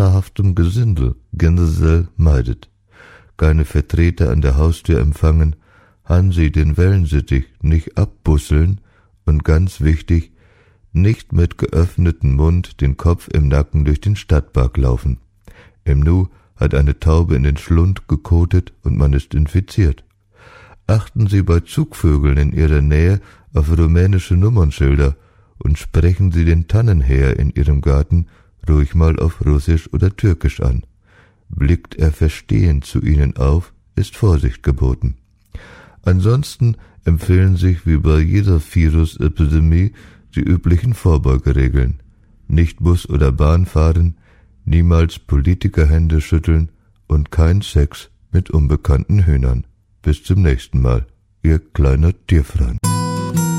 wasserhaftem Gesindel generell meidet. Keine Vertreter an der Haustür empfangen, Hansi den Wellensittich nicht abbusseln und ganz wichtig, nicht mit geöffnetem Mund den Kopf im Nacken durch den Stadtpark laufen. Im Nu hat eine Taube in den Schlund gekotet und man ist infiziert. Achten Sie bei Zugvögeln in Ihrer Nähe auf rumänische Nummernschilder und sprechen Sie den Tannenheer in Ihrem Garten ruhig mal auf Russisch oder Türkisch an. Blickt er verstehend zu Ihnen auf, ist Vorsicht geboten. Ansonsten empfehlen sich wie bei jeder Virusepidemie die üblichen Vorbeugeregeln. Nicht Bus oder Bahn fahren, niemals Politikerhände schütteln und kein Sex mit unbekannten Hühnern. Bis zum nächsten Mal, Ihr kleiner Tierfreund.